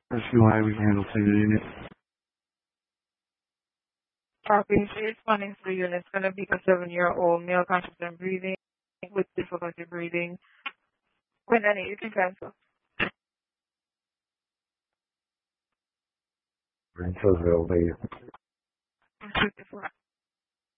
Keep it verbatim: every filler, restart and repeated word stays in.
Let's see why we handle single unit. Copy. She responding to the unit. It's going to be a seven-year-old male conscious and breathing with difficulty breathing. When any, you can cancel. Rental's available. I'm